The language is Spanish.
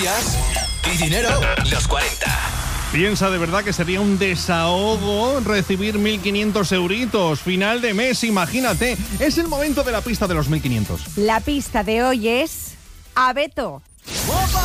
noticias y dinero, los 40. Piensa de verdad que sería un desahogo recibir 1.500 euritos. Final de mes, imagínate. Es el momento de la pista de los 1.500. La pista de hoy es Abeto.